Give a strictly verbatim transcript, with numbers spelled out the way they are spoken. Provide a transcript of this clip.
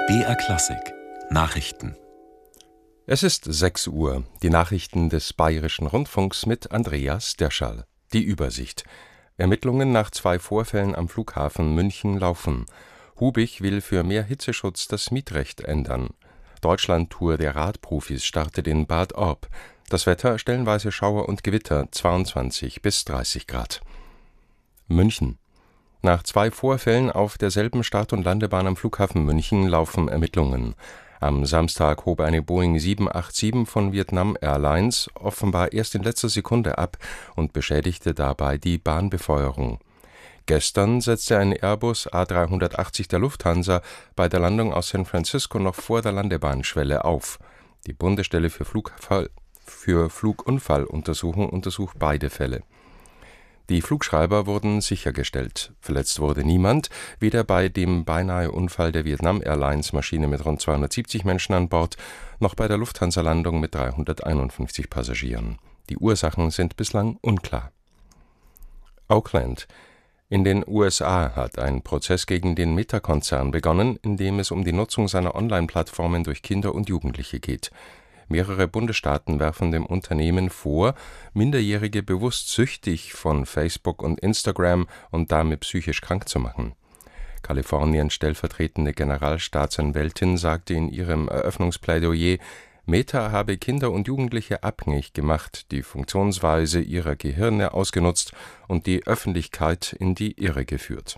B R Klassik Nachrichten. Es ist sechs Uhr. Die Nachrichten des Bayerischen Rundfunks mit Andreas Derschall. Die Übersicht. Ermittlungen nach zwei Vorfällen am Flughafen München laufen. Hubich will für mehr Hitzeschutz das Mietrecht ändern. Deutschlandtour der Radprofis startet in Bad Orb. Das Wetter stellenweise Schauer und Gewitter, zweiundzwanzig bis dreißig Grad. München. Nach zwei Vorfällen auf derselben Start- und Landebahn am Flughafen München laufen Ermittlungen. Am Samstag hob eine Boeing sieben acht sieben von Vietnam Airlines offenbar erst in letzter Sekunde ab und beschädigte dabei die Bahnbefeuerung. Gestern setzte ein Airbus A dreihundertachtzig der Lufthansa bei der Landung aus San Francisco noch vor der Landebahnschwelle auf. Die Bundesstelle für Flugfall, für Flugunfalluntersuchung untersucht beide Fälle. Die Flugschreiber wurden sichergestellt. Verletzt wurde niemand, weder bei dem beinahe Unfall der Vietnam Airlines Maschine mit rund zweihundertsiebzig Menschen an Bord, noch bei der Lufthansa-Landung mit dreihunderteinundfünfzig Passagieren. Die Ursachen sind bislang unklar. Oakland. In den U S A hat ein Prozess gegen den Meta-Konzern begonnen, in dem es um die Nutzung seiner Online-Plattformen durch Kinder und Jugendliche geht. Mehrere Bundesstaaten werfen dem Unternehmen vor, Minderjährige bewusst süchtig von Facebook und Instagram und damit psychisch krank zu machen. Kaliforniens stellvertretende Generalstaatsanwältin sagte in ihrem Eröffnungsplädoyer, Meta habe Kinder und Jugendliche abhängig gemacht, die Funktionsweise ihrer Gehirne ausgenutzt und die Öffentlichkeit in die Irre geführt.